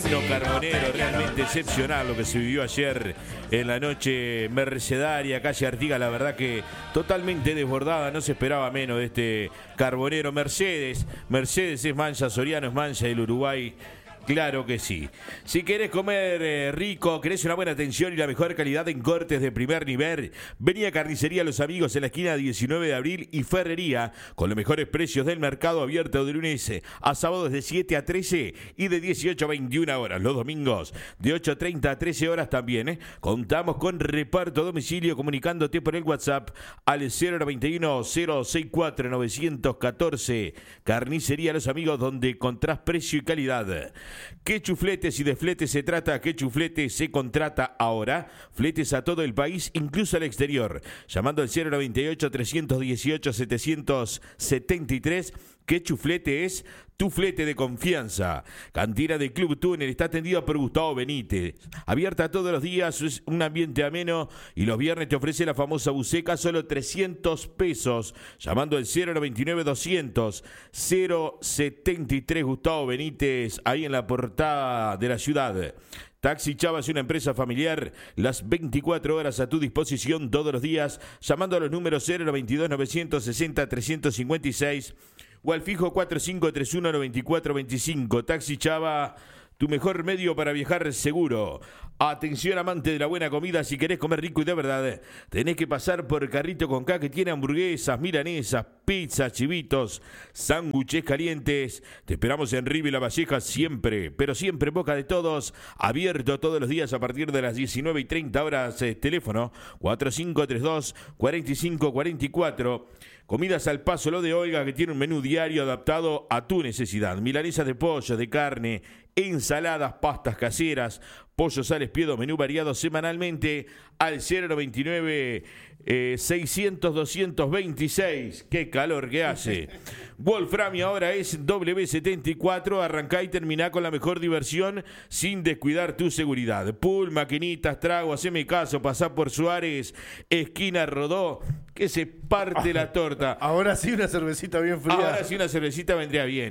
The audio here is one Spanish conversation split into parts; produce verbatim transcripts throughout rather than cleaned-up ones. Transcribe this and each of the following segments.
himno carbonero, realmente excepcional lo que se vivió ayer en la noche mercedaria, calle Artigas, la verdad que totalmente desbordada, no se esperaba menos de este carbonero. Mercedes, Mercedes es mancha, Soriano es mancha del Uruguay. Claro que sí. Si querés comer eh, rico, querés una buena atención y la mejor calidad en cortes de primer nivel, vení a Carnicería Los Amigos en la esquina diecinueve de abril y Ferrería, con los mejores precios del mercado, abierto de lunes a sábados de siete a trece y de dieciocho a veintiuna horas. Los domingos de ocho treinta a trece horas también. ¿eh? Contamos con reparto a domicilio comunicándote por el WhatsApp al cero noventa y uno, cero sesenta y cuatro, novecientos catorce. Carnicería Los Amigos, donde encontrás precio y calidad. ¿Qué chufletes y de fletes se trata? ¿Qué chuflete se contrata ahora? Fletes a todo el país, incluso al exterior. Llamando al cero noventa y ocho, trescientos dieciocho, setecientos setenta y tres. ¿Qué chuflete es? Tu flete de confianza. Cantina de Club Túnel está atendida por Gustavo Benítez. Abierta todos los días, es un ambiente ameno y los viernes te ofrece la famosa buceca, solo trescientos pesos. Llamando al cero noventa y nueve, doscientos, cero setenta y tres. Gustavo Benítez, ahí en la portada de la ciudad. Taxi Chava es una empresa familiar, las veinticuatro horas a tu disposición todos los días, llamando a los números cero noventa y dos, novecientos sesenta, trescientos cincuenta y seis o al fijo cuatro cinco tres uno, nueve cuatro dos cinco. Taxi Chava, tu mejor medio para viajar seguro. Atención, amante de la buena comida, si querés comer rico y de verdad, tenés que pasar por Carrito con K, que tiene hamburguesas, milanesas, pizzas, chivitos, sándwiches calientes. Te esperamos en Riva y La Valleja siempre, pero siempre en boca de todos, abierto todos los días a partir de las diecinueve y treinta horas. Eh, teléfono cuatro cinco tres dos, cuatro cinco cuatro cuatro. Comidas al paso, lo de Olga, que tiene un menú diario adaptado a tu necesidad. Milanesas de pollo, de carne, ensaladas, pastas caseras, pollos al espiedo, menú variado semanalmente al cero noventa y nueve, eh, seiscientos, doscientos veintiséis. ¡Qué calor que hace! Wolframia ahora es W setenta y cuatro. Arrancá y terminá con la mejor diversión sin descuidar tu seguridad. Pool, maquinitas, trago, haceme caso, pasá por Suárez, esquina Rodó, que se parte la torta. Ahora sí una cervecita bien fría. Ahora sí una cervecita vendría bien.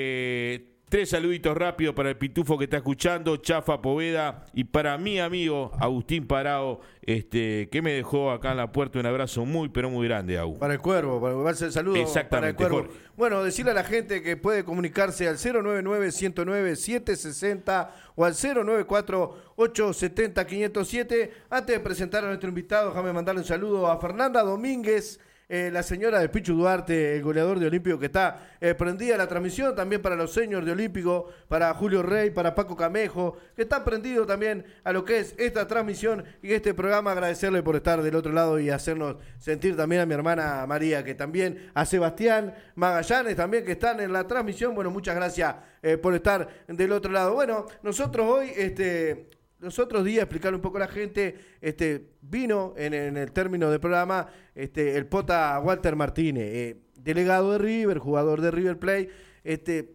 Eh... Tres saluditos rápidos para el pitufo que está escuchando, Chafa Poveda, y para mi amigo Agustín Parao, este, que me dejó acá en la puerta un abrazo muy, pero muy grande, Agus. Para el Cuervo, para el saludo. Exactamente, para el Cuervo. Jorge. Bueno, decirle a la gente que puede comunicarse al cero noventa y nueve, ciento nueve, setecientos sesenta o al cero noventa y cuatro, ochocientos setenta, quinientos siete. Antes de presentar a nuestro invitado, déjame mandarle un saludo a Fernanda Domínguez, Eh, la señora de Pichu Duarte, el goleador de Olímpico, que está eh, prendida la transmisión, también para los señores de Olímpico, para Julio Rey, para Paco Camejo, que está prendido también a lo que es esta transmisión y este programa. Agradecerle por estar del otro lado y hacernos sentir también a mi hermana María, que también, a Sebastián Magallanes también, que están en la transmisión. Bueno, muchas gracias eh, por estar del otro lado. Bueno, nosotros hoy, este... los otros días, explicarle un poco a la gente, este, vino en, en el término del programa este, el Pota Walter Martínez, eh, delegado de River, jugador de River Plate, este,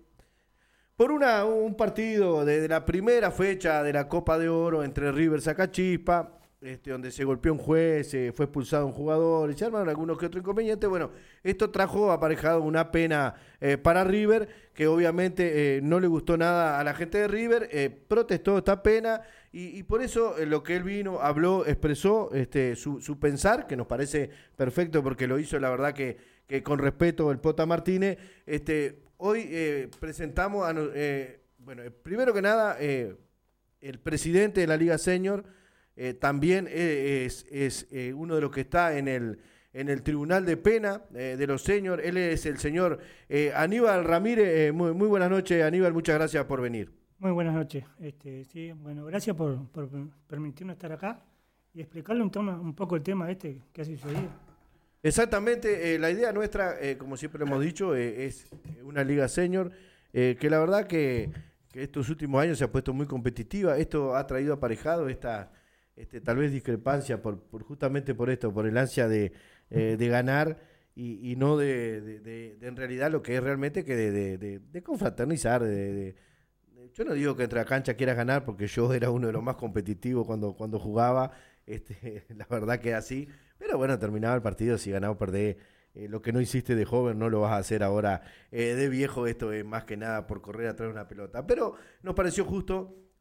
por una, un partido de, de la primera fecha de la Copa de Oro entre River y Sacachispa, este, donde se golpeó un juez, eh, fue expulsado un jugador, y se armaron algunos que otros inconvenientes. Bueno, esto trajo aparejado una pena eh, para River, que obviamente eh, no le gustó nada a la gente de River, eh, protestó esta pena, y, y por eso eh, lo que él vino, habló, expresó este, su, su pensar, que nos parece perfecto porque lo hizo, la verdad que, que con respeto el Pota Martínez. Este, hoy eh, presentamos, a, eh, bueno, primero que nada, eh, el presidente de la Liga Senior, Eh, también es, es eh, uno de los que está en el, en el Tribunal de Pena eh, de los Senior. Él es el señor eh, Aníbal Ramírez. Eh, muy, muy buenas noches, Aníbal, muchas gracias por venir. Muy buenas noches. Este, sí, bueno, gracias por, por permitirnos estar acá y explicarle un, tema, un poco el tema este que ha sucedido. Exactamente, eh, la idea nuestra, eh, como siempre hemos dicho, eh, es una Liga Senior eh, que la verdad que, que estos últimos años se ha puesto muy competitiva. Esto ha traído aparejado esta... Este, tal vez discrepancia por, por justamente por esto, por el ansia de, eh, de ganar y, y no de, de, de, de en realidad lo que es realmente que de, de, de, de confraternizar. De, de, de, yo no digo que entre la cancha quieras ganar, porque yo era uno de los más competitivos cuando, cuando jugaba, este, la verdad que así, pero bueno, terminaba el partido, si ganaba o perdés. Eh, lo que no hiciste de joven no lo vas a hacer ahora eh, de viejo. Esto es más que nada por correr atrás de una pelota, pero nos pareció justo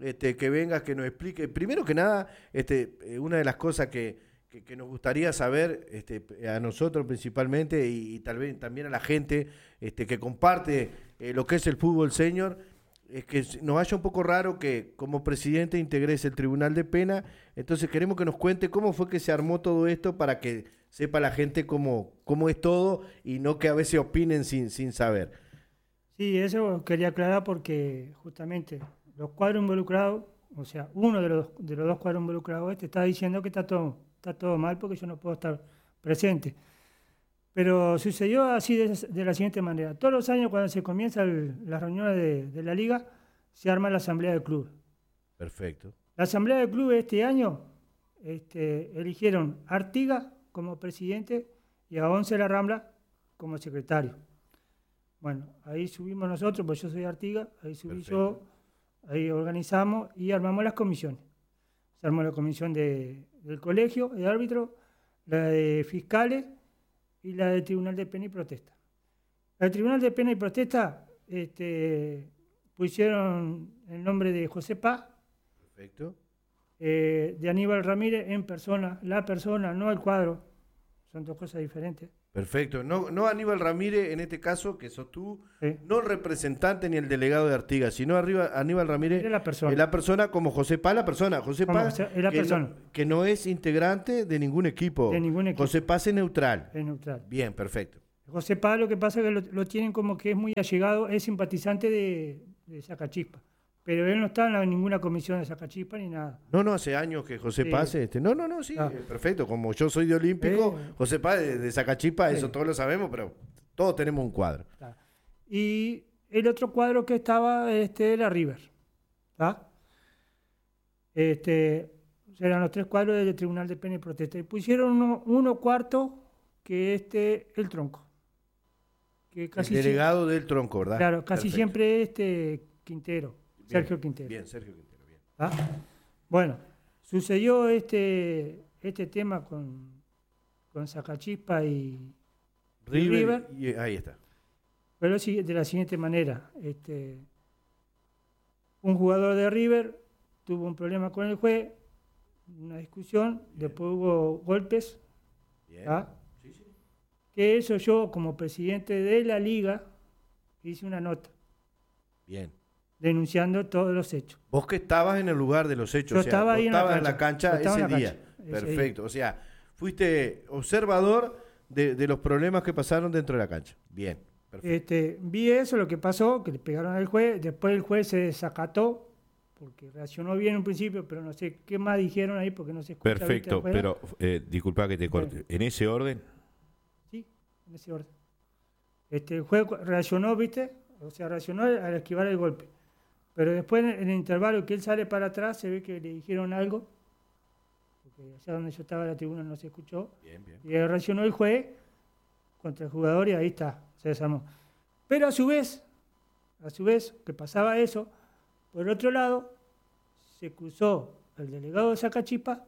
este, que vengas, que nos explique. Primero que nada, este, eh, una de las cosas que, que, que nos gustaría saber, este, a nosotros principalmente, y, y tal vez también a la gente este, que comparte eh, lo que es el fútbol senior, es que nos vaya un poco raro que como presidente integres el Tribunal de Pena. Entonces queremos que nos cuente cómo fue que se armó todo esto para que sepa la gente cómo, cómo es todo y no que a veces opinen sin, sin saber. Sí, eso quería aclarar porque justamente los cuadros involucrados, o sea, uno de los, de los dos cuadros involucrados este está diciendo que está todo, está todo mal porque yo no puedo estar presente. Pero sucedió así de, de la siguiente manera. Todos los años cuando se comienzan las reuniones de, de la liga, se arma la asamblea del club. Perfecto. La asamblea del club este año este, eligieron a Artiga como presidente y a Once La Rambla como secretario. Bueno, ahí subimos nosotros, pues yo soy Artiga, ahí subí Perfecto. yo, ahí organizamos y armamos las comisiones. Se armó la comisión de, del colegio, de árbitro, la de fiscales y la del Tribunal de Pena y Protesta. La del Tribunal de Pena y Protesta este, pusieron el nombre de José Paz, Perfecto. Eh, de Aníbal Ramírez en persona, la persona, no el cuadro, son dos cosas diferentes. Perfecto, no, no Aníbal Ramírez en este caso, que sos tú, Sí. no el representante ni el delegado de Artigas, sino arriba Aníbal Ramírez, Es la persona. es la persona como José Paz, la persona, José Como, Paz, o sea, es la que, persona. No, que no es integrante de ningún equipo. De ningún equipo. José Paz es neutral. Es neutral. Bien, perfecto. José Paz lo que pasa es que lo, lo tienen como que es muy allegado, es simpatizante de, de Sacachispa, pero él no está en la- ninguna comisión de Sacachispa ni nada. No, no, hace años que José Sí. Paz, este, no, no, no, sí, Ah. eh, perfecto, como yo soy de Olímpico, Eh. José Paz de, de Sacachipa, Sí. eso todos lo sabemos, pero todos tenemos un cuadro. ¿Tá? Y el otro cuadro que estaba este, era River. ¿Tá? Este, eran los tres cuadros del Tribunal de Pena y Protesta. Y pusieron uno, uno cuarto, que este, el tronco. Que casi El delegado del tronco, ¿verdad? sie- claro, casi Perfecto. siempre este Quintero, Bien, Sergio Quintero. Bien, Sergio Quintero, bien. ¿Tá? Bueno, sucedió este, este tema con, con Sacachispa y River, River. y, y ahí está. fue lo sigui- de la siguiente manera. Este, un jugador de River tuvo un problema con el juez, una discusión, después hubo golpes, Bien. ¿tá? Sí, sí. Que eso yo como presidente de la liga hice una nota Bien. denunciando todos los hechos. Vos que estabas en el lugar de los hechos, Yo o sea, estaba vos ahí en la estabas en la cancha. cancha Yo estaba ese en la día. cancha ese Perfecto, o sea, fuiste observador de, de los problemas que pasaron dentro de la cancha. Bien, perfecto. Este, vi eso, lo que pasó, que le pegaron al juez, después el juez se desacató, porque reaccionó bien en un principio, pero no sé qué más dijeron ahí, porque no se escucha. ¿viste? Perfecto, afuera. pero eh, disculpa que te corte. En ese orden, Sí, en ese orden. Este, el juez reaccionó, ¿viste? O sea, reaccionó al esquivar el golpe. Pero después, en el intervalo que él sale para atrás, se ve que le dijeron algo, porque allá donde yo estaba en la tribuna no se escuchó, Bien, bien. y reaccionó el juez contra el jugador y ahí está, se desarmó. Pero a su vez, a su vez, que pasaba eso, por otro lado, se cruzó el delegado de Sacachispa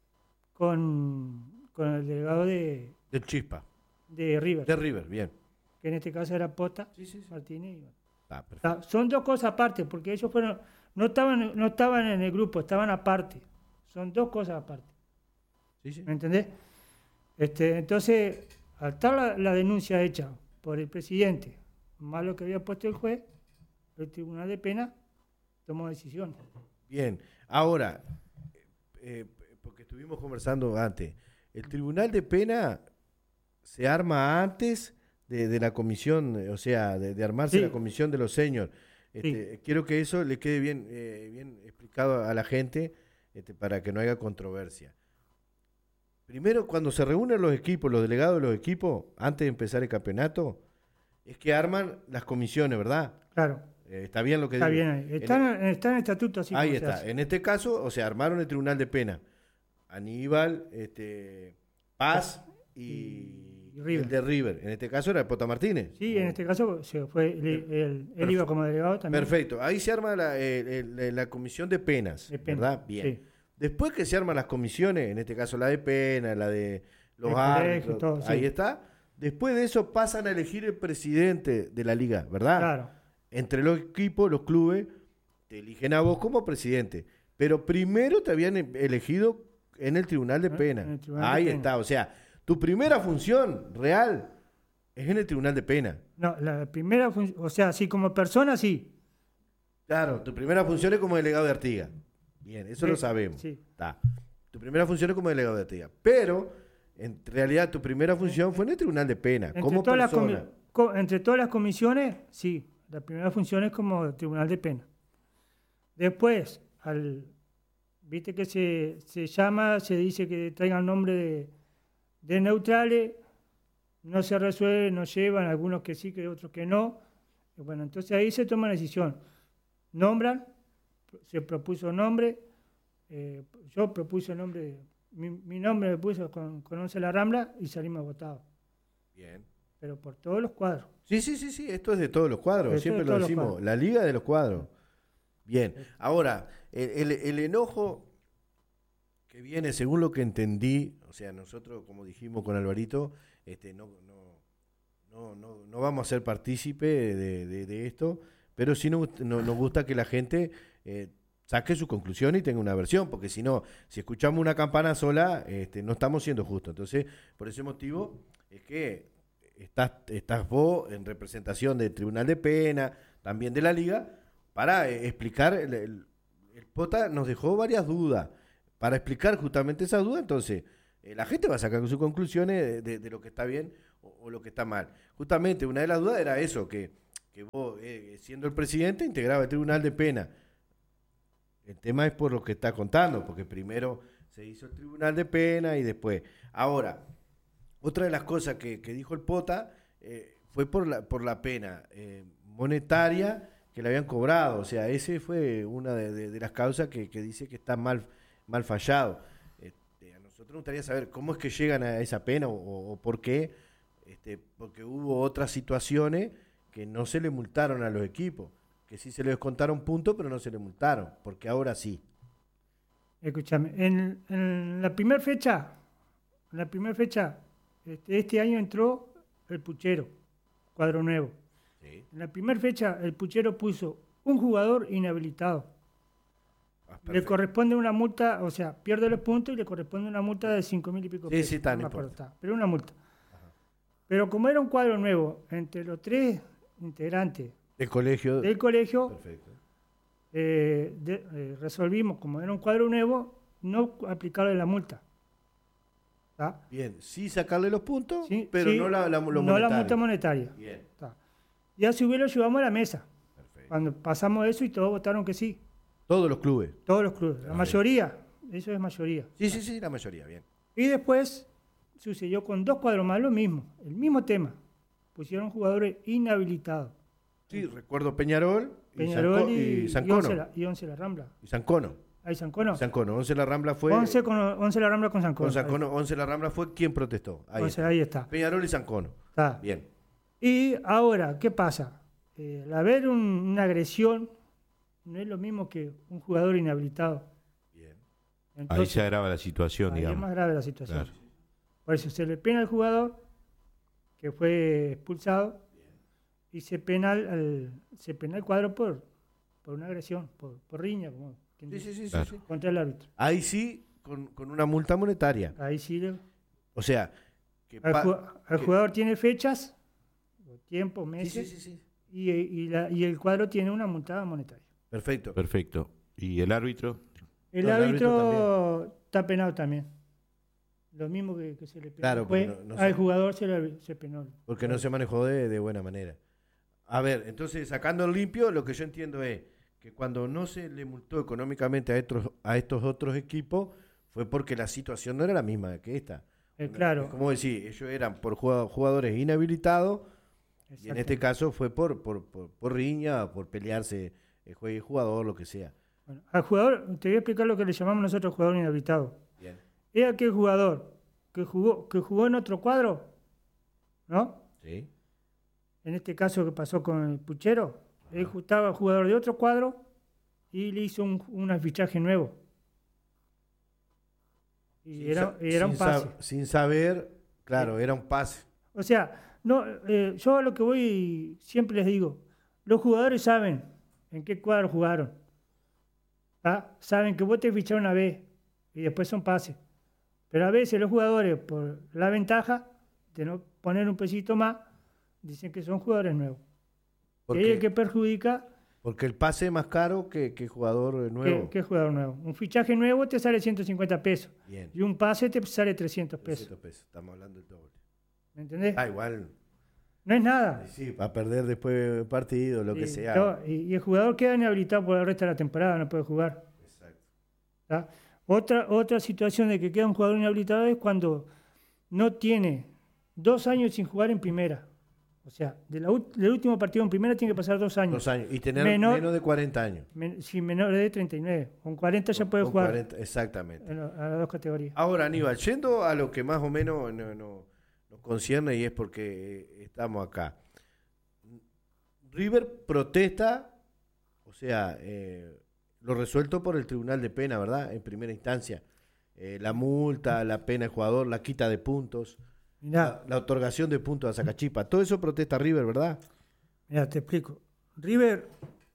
con, con el delegado de, Del Chispa, de River, de River, bien. que en este caso era Pota Sí, sí, sí. Martínez. y bueno. Ah, perfecto. O sea, son dos cosas aparte, porque ellos fueron, no estaban, no estaban en el grupo, estaban aparte. Son dos cosas aparte. Sí, sí. ¿Me entendés? Este, entonces, al estar la, la denuncia hecha por el presidente, más lo que había puesto el juez, el Tribunal de Pena tomó decisión. Bien, ahora, eh, porque estuvimos conversando antes, el Tribunal de Pena se arma antes de, de la comisión, eh, o sea, de, de armarse Sí. la comisión de los señores. Este, Quiero que eso le quede bien, eh, bien explicado a la gente este, para que no haya controversia. Primero, cuando se reúnen los equipos, los delegados de los equipos, antes de empezar el campeonato, es que arman las comisiones, ¿verdad? Claro, Eh, está bien lo que está digo. bien ahí. En- Está, en, está en el estatuto así Ahí como se está. hace. En este caso, o sea, armaron el Tribunal de Pena. Aníbal, este, Paz y, Y River. el de River. En este caso era el Pota Martínez. Sí, en este caso se fue, él, él- él iba como delegado también. Perfecto. Ahí se arma la, el- el- la comisión de penas, De pena, ¿verdad? Bien. sí. Después que se arman las comisiones, en este caso la de pena, la de los El árbitros, colegio, todo, sí. ahí está. Después de eso pasan a elegir el presidente de la liga, ¿verdad? Claro. Entre los equipos, los clubes, te eligen a vos como presidente, pero primero te habían elegido en el Tribunal de Pena. Tribunal Ahí de está, pena. O sea, tu primera función real es en el Tribunal de Pena. No, la primera función, o sea, sí, como persona, sí. Claro, tu primera función es como delegado de Artigas. Bien, eso sí, lo sabemos. Sí. Está. Tu primera función es como delegado de Artigas. Pero, en realidad, tu primera función fue en el Tribunal de Pena, entre como todas persona. Las com- entre todas las comisiones, sí. La primera función es como Tribunal de Pena. Después, al, viste que se, se llama, se dice que traigan nombre de, de neutrales, no se resuelve, no llevan, algunos que sí, que otros que no. Y bueno, entonces ahí se toma la decisión. Nombran, se propuso nombre, eh, yo propuse el nombre, mi, mi nombre me puso con, con Once La Rambla y salimos votados. Bien. Pero por todos los cuadros. Sí, sí, sí, sí, esto es de todos los cuadros, esto siempre lo decimos, la liga de los cuadros. Bien, ahora, el, el, el enojo que viene, según lo que entendí, o sea, nosotros, como dijimos con Alvarito, este, no, no, no, no, no vamos a ser partícipe de, de, de esto, pero sí nos, no, nos gusta que la gente eh, saque su conclusión y tenga una versión, porque si no, si escuchamos una campana sola, este, no estamos siendo justos. Entonces, por ese motivo, es que estás, estás vos en representación del Tribunal de Pena, también de la Liga, para eh, explicar, el, el, el Pota nos dejó varias dudas, para explicar justamente esas dudas, entonces eh, la gente va a sacar sus conclusiones de, de, de lo que está bien o, o lo que está mal. Justamente una de las dudas era eso, que, que vos, eh, siendo el presidente, integraba el Tribunal de Pena. El tema es por lo que está contando, porque primero se hizo el Tribunal de Pena y después. Ahora, otra de las cosas que, que dijo el Pota eh, fue por la, por la pena eh, monetaria que le habían cobrado, o sea, ese fue una de, de, de las causas que, que dice que está mal, mal fallado. Este, a nosotros nos gustaría saber cómo es que llegan a esa pena o, o por qué, este, porque hubo otras situaciones que no se le multaron a los equipos, que sí se les descontaron puntos, pero no se le multaron, porque ahora sí. Escúchame, en, en la primera fecha, en la primera fecha, este, este año entró el Puchero, cuadro nuevo. Sí. En la primera fecha, el Puchero puso un jugador inhabilitado. Ah, le corresponde una multa, o sea, pierde los puntos y le corresponde una multa de cinco mil y pico sí, pesos. Sí, está, no importa. Pero una multa. Ajá. Pero como era un cuadro nuevo, entre los tres integrantes del colegio, del colegio eh, de, eh, resolvimos, como era un cuadro nuevo, no aplicarle la multa. ¿Tá? Bien, sí sacarle los puntos, sí, pero sí, no la, la, lo no la multa monetaria. Bien. ¿Tá? Y a su vez lo llevamos a la mesa. Perfecto. Cuando pasamos eso y todos votaron que sí. Todos los clubes. Todos los clubes. La ah, mayoría. Bien. Eso es mayoría. Sí, sí, sí, la mayoría, bien. Y después sucedió con dos cuadros más lo mismo. El mismo tema. Pusieron jugadores inhabilitados. Sí, recuerdo Peñarol, Peñarol y, y Sancono. Y Once La Rambla. Y Sancono. ¿Hay Sancono? Sancono. Once La Rambla fue... Once, con, Once La Rambla con Sancono. Con Sancono. Once La Rambla fue quien protestó. Ahí, Once, está. ahí está. Peñarol y Sancono. Está. Bien. Y ahora, ¿qué pasa? Eh, al haber un, una agresión, no es lo mismo que un jugador inhabilitado. Bien. Entonces, ahí se agrava la situación, ahí digamos. Es más grave la situación. Claro. Por eso se le pena al jugador que fue expulsado. Y se pena al, se pena el cuadro por, por una agresión, por, por riña, como sí, sí, sí, claro. sí, contra el árbitro. Ahí sí, con, con una multa monetaria. Ahí sí. Le... O sea, que el, pa... el que... jugador tiene fechas, tiempo, meses, sí, sí, sí, sí. Y, y, la, y el cuadro tiene una multa monetaria. Perfecto. Perfecto. ¿Y el árbitro? El, no, árbitro, el árbitro está penado también. Lo mismo que, que se le penó. Claro, Fue, no, no al se... jugador se, le, se penó. Porque no se manejó de, de buena manera. A ver, entonces, sacando el limpio, lo que yo entiendo es que cuando no se le multó económicamente a estos, a estos otros equipos, fue porque la situación no era la misma que esta. Eh, claro. Es como decir, ellos eran por jugadores inhabilitados, y en este caso fue por, por, por, por riña, por pelearse el jugador, lo que sea. Bueno, al jugador, te voy a explicar lo que le llamamos nosotros jugador inhabilitado. Bien. Es aquel jugador que jugó, que jugó en otro cuadro, ¿no? Sí. En este caso que pasó con el Puchero, ajá, él estaba jugador de otro cuadro y le hizo un, un fichaje nuevo. Y sin era, era un pase. Sab- sin saber, claro, sí, era un pase. O sea, no, eh, yo a lo que voy siempre les digo, los jugadores saben en qué cuadro jugaron. ¿tá? Saben que vos te fichás una vez y después son pases. Pero a veces los jugadores, por la ventaja de no poner un pesito más, dicen que son jugadores nuevos. Y ahí el que perjudica... Porque el pase es más caro que, que jugador nuevo. Que, que jugador nuevo. Un fichaje nuevo te sale ciento cincuenta pesos. Bien. Y un pase te sale trescientos pesos. trescientos pesos. Estamos hablando del doble. ¿Me entendés? Ah, igual. No es nada. Sí, va a perder después partido, lo Sí, que sea. todo, y, y el jugador queda inhabilitado por el resto de la temporada, no puede jugar. Exacto. ¿Tá? Otra, otra situación de que queda un jugador inhabilitado es cuando no tiene dos años sin jugar en primera. O sea, de la, del último partido en primera tiene que pasar dos años. Dos años. Y tener menor, menos de cuarenta años. Men, sí, menor de treinta y nueve. Con cuarenta ya Con, puede con jugar. cuarenta, exactamente. En, a las dos categorías. Ahora, Aníbal, yendo a lo que más o menos no, no, nos concierne y es porque eh, estamos acá. River protesta, o sea, eh, lo resuelto por el Tribunal de Pena, ¿verdad? En primera instancia. Eh, la multa, la pena del jugador, la quita de puntos. La, la otorgación de puntos a Sacachipa. Todo eso protesta River, ¿verdad? Mira, te explico. River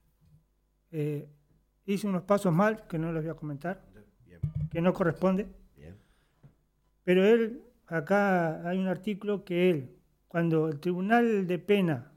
eh, hizo unos pasos mal, que no los voy a comentar, bien, que no corresponde. Bien. Pero él, acá hay un artículo que él, cuando el Tribunal de Pena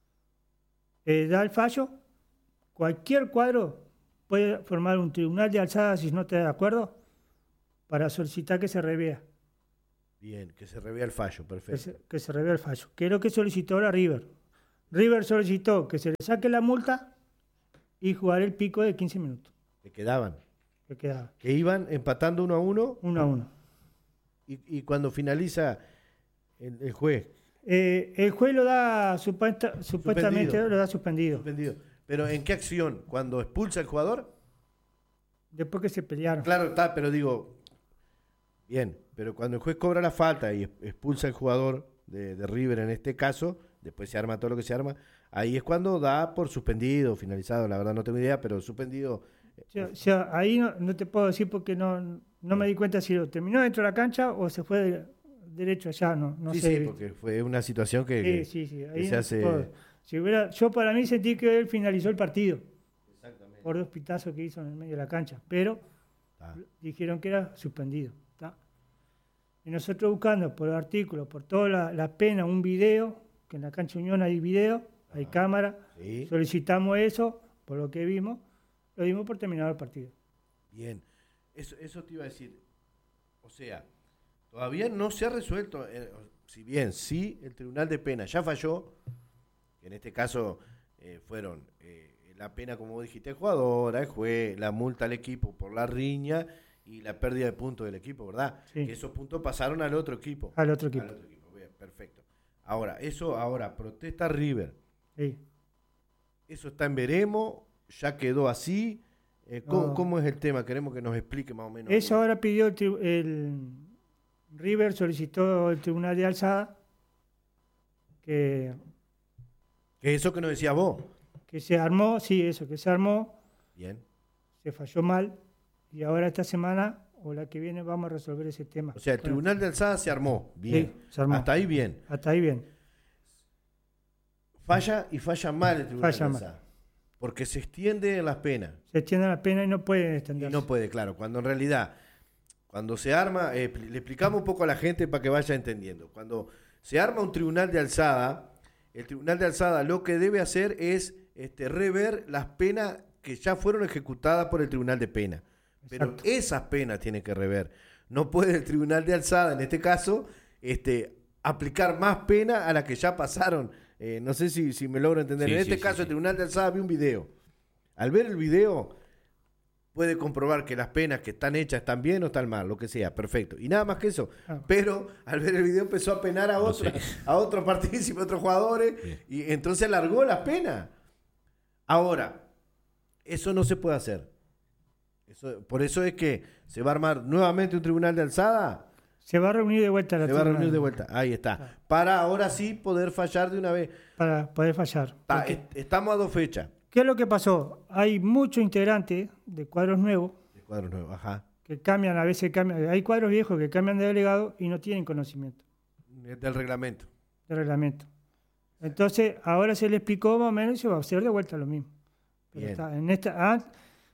eh, da el fallo, cualquier cuadro puede formar un tribunal de alzada si no está de acuerdo para solicitar que se revea. Bien, que se revea el fallo, perfecto. Que se, que se revea el fallo. Que es lo que solicitó la River. River solicitó que se le saque la multa y jugar el pico de quince minutos. Que quedaban. Que quedaba. Que iban empatando uno a uno. Uno a uno. Y, y cuando finaliza el, el juez. Eh, el juez lo da, supuesta, supuestamente suspendido. lo da suspendido. Suspendido. Pero ¿en qué acción? ¿Cuando expulsa al jugador? Después que se pelearon. Claro, está, pero digo... Bien, pero cuando el juez cobra la falta y expulsa al jugador de, de River en este caso, después se arma todo lo que se arma, ahí es cuando da por suspendido, finalizado, la verdad no tengo idea, pero suspendido. O sea, o sea ahí no, no te puedo decir porque no, no me di cuenta si lo terminó dentro de la cancha o se fue de, derecho allá, no, no sí, sé. Sí, sí, porque fue una situación que, sí, que, sí, sí, ahí que se no hace... Si hubiera, yo para mí sentí que él finalizó el partido. Exactamente. Por dos pitazos que hizo en el medio de la cancha, pero ah. dijeron que era suspendido. Y nosotros buscando por el artículo, por toda la, la pena, un video, que en la cancha Unión hay video, hay ah, cámara, sí. Solicitamos eso, por lo que vimos, lo dimos por terminado el partido. Bien, eso, eso te iba a decir, o sea, todavía no se ha resuelto, eh, si bien sí, el Tribunal de Pena ya falló, que en este caso eh, fueron eh, la pena, como dijiste, el jugador, el juez, la multa al equipo por la riña, y la pérdida de puntos del equipo, ¿verdad? Sí. Que esos puntos pasaron al otro equipo. Al otro equipo. Al otro equipo. Bien, perfecto. Ahora, eso ahora, protesta River. Sí. Eso está en veremos, ya quedó así. Eh, ¿cómo, no. ¿Cómo es el tema? Queremos que nos explique más o menos. Eso ahora pidió el, el River, solicitó el Tribunal de Alzada que... ¿Qué es eso que nos decías vos? Que se armó, sí, eso, que se armó. Bien. Se falló mal. Y ahora esta semana o la que viene vamos a resolver ese tema. O sea, el Tribunal de Alzada se armó. Bien. Sí, se armó. Hasta ahí bien. Hasta ahí bien. Falla y falla mal el Tribunal falla de Alzada. Mal. Porque se extiende las penas. Se extiende las penas y no puede extenderse. Y no puede, claro. Cuando en realidad, cuando se arma, eh, le explicamos un poco a la gente para que vaya entendiendo. Cuando se arma un Tribunal de Alzada, el Tribunal de Alzada lo que debe hacer es este, rever las penas que ya fueron ejecutadas por el Tribunal de Pena. Pero exacto. Esas penas tiene que rever. No puede el Tribunal de Alzada, en este caso, este, aplicar más pena a las que ya pasaron. Eh, no sé si, si me logro entender. Sí, en este sí, caso, sí, el Tribunal de Alzada vio un video. Al ver el video, puede comprobar que las penas que están hechas están bien o están mal, lo que sea, perfecto. Y nada más que eso. Ah. Pero al ver el video empezó a penar a, otra, no sé. a otros partícipes, a otros jugadores, bien. Y entonces alargó las penas. Ahora, eso no se puede hacer. Eso, por eso es que se va a armar nuevamente un Tribunal de Alzada. Se va a reunir de vuelta. La se tribunal. va a reunir de vuelta, ahí está. Ah. Para ahora sí poder fallar de una vez. Para poder fallar. Ah, est- estamos a dos fechas. ¿Qué es lo que pasó? Hay muchos integrantes de cuadros nuevos. De cuadros nuevos, ajá. Que cambian, a veces cambian. Hay cuadros viejos que cambian de delegado y no tienen conocimiento. Del reglamento. Del reglamento. Entonces, ahora se le explicó más o menos y se va a hacer de vuelta lo mismo. Pero está, en esta... Ah,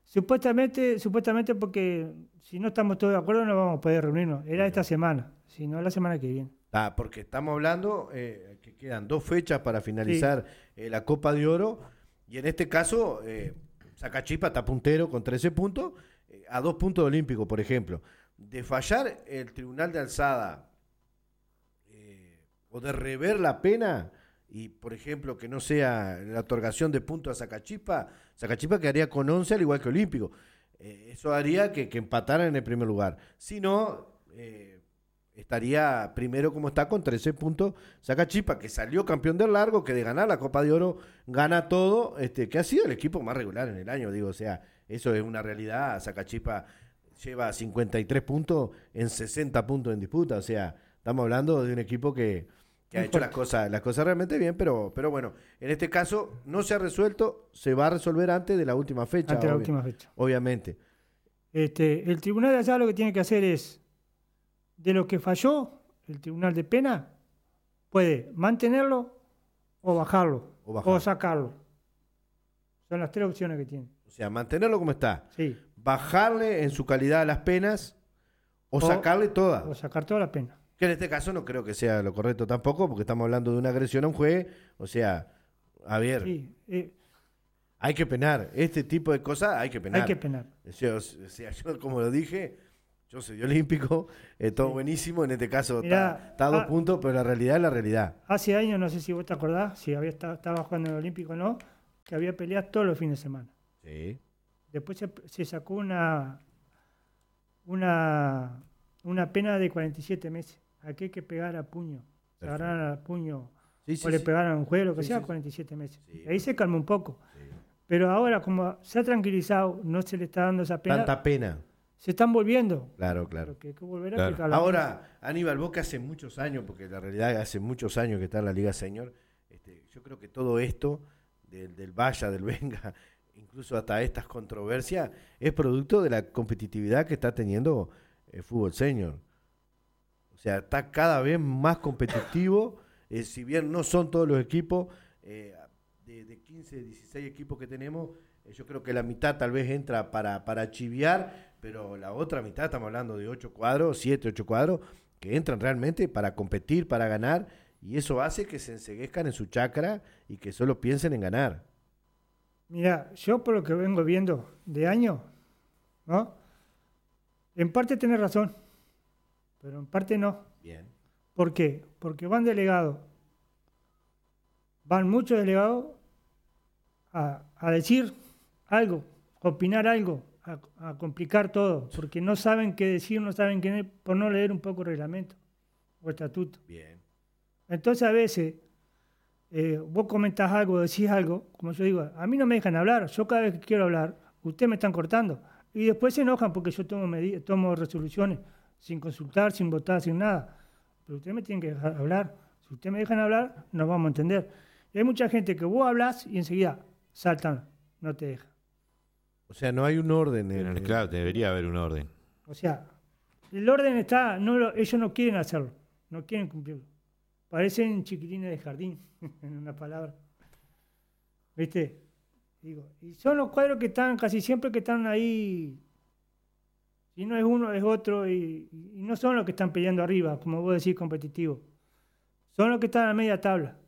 Supuestamente, supuestamente porque si no estamos todos de acuerdo no vamos a poder reunirnos. Era esta semana, si no la semana que viene. Ah, porque estamos hablando eh, que quedan dos fechas para finalizar sí. eh, la Copa de Oro y en este caso eh, Sacachispa está puntero con trece puntos eh, a dos puntos de Olímpico, por ejemplo. De fallar el Tribunal de Alzada eh, o de rever la pena y, por ejemplo, que no sea la otorgación de puntos a Sacachispa, Sacachispa quedaría con once al igual que Olímpico. Eh, eso haría que, que empataran en el primer lugar. Si no... Eh, estaría primero como está con trece puntos Sacachispa, que salió campeón del largo, que de ganar la Copa de Oro gana todo, este, que ha sido el equipo más regular en el año, digo, o sea, eso es una realidad. Sacachispa lleva cincuenta y tres puntos en sesenta puntos en disputa, o sea, estamos hablando de un equipo que, que ha hecho las cosas, las cosas realmente bien, pero, pero bueno, en este caso no se ha resuelto, se va a resolver antes de la última fecha. Antes de la última fecha. Obviamente. Este, el tribunal de allá lo que tiene que hacer es de lo que falló, el Tribunal de Pena puede mantenerlo o bajarlo, o, bajarlo. o sacarlo. Son las tres opciones que tiene. O sea, mantenerlo como está, sí. bajarle en su calidad las penas o, o sacarle todas. O sacar todas las penas. Que en este caso no creo que sea lo correcto tampoco, porque estamos hablando de una agresión a un juez. O sea, a ver, sí, eh, hay que penar. Este tipo de cosas hay que penar. Hay que penar. O sea, o sea yo como lo dije... Yo soy olímpico, eh, todo sí. buenísimo, en este caso está, está a dos ah, puntos, pero la realidad es la realidad. Hace años, no sé si vos te acordás, si había estado, estaba jugando en el Olímpico o no, que había peleas todos los fines de semana. Sí. Después se, se sacó una, una, una pena de cuarenta y siete meses. Aquí hay que pegar a puño. Se agarraron a puño sí, sí, o le sí. pegaron a un juez, lo que sí, sea, sí, cuarenta y siete meses. Sí. Ahí se calmó un poco. Sí. Pero ahora, como se ha tranquilizado, no se le está dando esa pena. Tanta pena. Se están volviendo. Claro, claro. Que hay que volver a claro. Ahora, Aníbal, vos que hace muchos años, porque la realidad hace muchos años que está en la Liga Senior, este, yo creo que todo esto, del, del vaya, del venga, incluso hasta estas controversias, es producto de la competitividad que está teniendo el fútbol senior. O sea, está cada vez más competitivo, eh, si bien no son todos los equipos, eh, de, de quince, dieciséis equipos que tenemos, eh, yo creo que la mitad tal vez entra para, para chiviar, pero la otra mitad, estamos hablando de ocho cuadros, siete, ocho cuadros, que entran realmente para competir, para ganar, y eso hace que se enceguezcan en su chacra y que solo piensen en ganar. Mira, yo por lo que vengo viendo de año, ¿no? En parte tenés razón, pero en parte no. Bien. ¿Por qué? Porque van delegados, van muchos delegados a, a decir algo, a opinar algo, A, a complicar todo, porque no saben qué decir, no saben qué, por no leer un poco el reglamento o estatuto. Bien. Entonces a veces eh, vos comentás algo, decís algo, como yo digo, a mí no me dejan hablar, yo cada vez que quiero hablar, ustedes me están cortando, y después se enojan porque yo tomo, medidas, tomo resoluciones sin consultar, sin votar, sin nada, pero ustedes me tienen que dejar hablar. Si ustedes me dejan hablar, nos vamos a entender. Y hay mucha gente que vos hablas y enseguida saltan, no te dejan. O sea, no hay un orden. En el... Claro, debería haber un orden. O sea, el orden está, no lo, ellos no quieren hacerlo, no quieren cumplirlo. Parecen chiquilines de jardín, en una palabra. ¿Viste? Digo, y son los cuadros que están, casi siempre que están ahí, si no es uno, es otro, y, y no son los que están peleando arriba, como vos decís, competitivos. Son los que están a media tabla.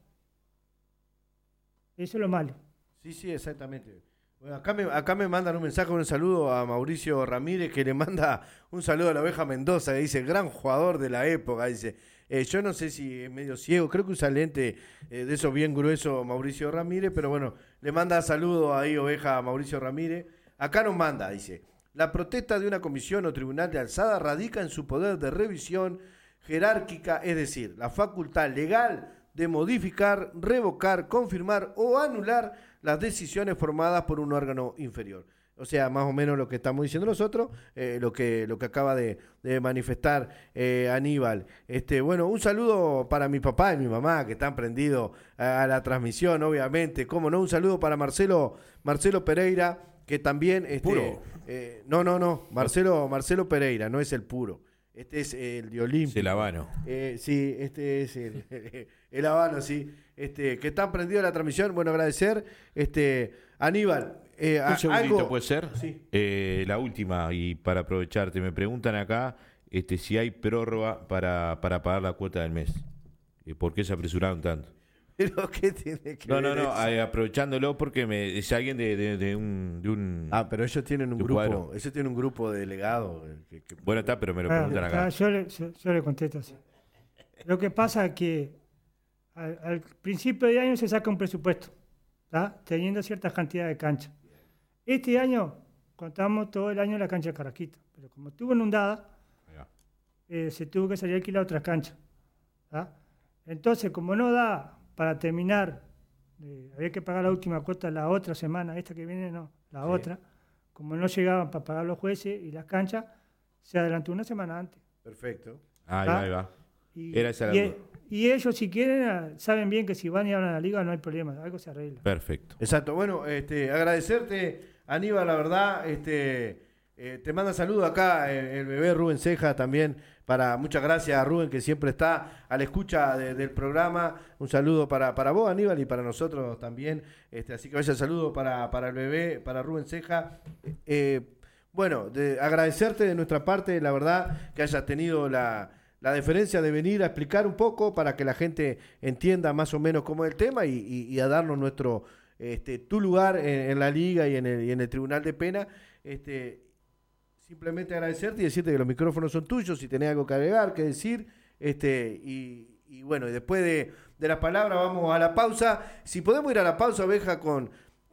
Eso es lo malo. Sí, sí, exactamente. Bueno, acá me, acá me mandan un mensaje, un saludo a Mauricio Ramírez, que le manda un saludo a la Oveja Mendoza, que dice, gran jugador de la época, dice, eh, yo no sé si es medio ciego, creo que usa lente eh, de esos bien gruesos Mauricio Ramírez, pero bueno, le manda saludo ahí Oveja a Mauricio Ramírez. Acá nos manda, dice, la protesta de una comisión o tribunal de alzada radica en su poder de revisión jerárquica, es decir, la facultad legal de modificar, revocar, confirmar o anular las decisiones formadas por un órgano inferior. O sea, más o menos lo que estamos diciendo nosotros, eh, lo que lo que acaba de, de manifestar eh, Aníbal. Este, bueno, un saludo para mi papá y mi mamá que están prendidos a, a la transmisión, obviamente. Cómo no, un saludo para Marcelo Marcelo Pereira, que también este, puro. Eh, no, no, no, Marcelo Marcelo Pereira, no es el puro. Este es el de Olímpico. Es el habano. Eh, sí, este es el, el habano, sí. Este, que están prendidos a la transmisión. Bueno, agradecer. Este, Aníbal, eh, Un segundito, algo... ¿puede ser? Sí. Eh, la última, y para aprovecharte, me preguntan acá este, si hay prórroga para, para pagar la cuota del mes. Eh, ¿Por qué se apresuraron tanto? ¿Pero qué tiene que No, ver no, no, eso? eh, aprovechándolo porque me, es alguien de, de, de un, de un... Ah, pero ellos tienen un de un grupo, cuadro. ellos tienen un grupo de delegados. eh, que- que- Bueno, está, pero me lo Ah, preguntan ah, acá. yo, le, yo, yo le contesto así. Lo que pasa es que al, al principio de año se saca un presupuesto, ¿tá? Teniendo ciertas cantidades de canchas. Este año contamos todo el año la cancha de Carrasquito, pero como estuvo inundada, Ahí va. eh, se tuvo que salir a alquilar otras canchas, ¿tá? Entonces, como no da para terminar, eh, había que pagar la última cuota la otra semana, esta que viene no, la Sí. otra, como no llegaban para pagar los jueces y las canchas, se adelantó una semana antes. Perfecto. Ahí Ah. va, ahí va. Y, Era esa la y, duda. y ellos, si quieren, ah, saben bien que si van y hablan a la liga no hay problema, algo se arregla. Perfecto. Exacto. Bueno, este, agradecerte, Aníbal, la verdad. Este, eh, te manda saludos acá el, el bebé Rubén Ceja también. Para, muchas gracias a Rubén, que siempre está a la escucha de- del programa. Un saludo para, para vos, Aníbal, y para nosotros también. Este, así que vaya el saludo para, para el bebé, para Rubén Ceja. Eh, bueno, de, agradecerte de nuestra parte, la verdad, que hayas tenido la, la deferencia de venir a explicar un poco para que la gente entienda más o menos cómo es el tema y, y- y a darnos nuestro este, tu lugar en, en la liga y en el, y en el Tribunal de Pena. Este, simplemente agradecerte y decirte que los micrófonos son tuyos, si tenés algo que agregar, que decir, este, y, y bueno, y después de, de las palabras vamos a la pausa. Si podemos ir a la pausa, Oveja, con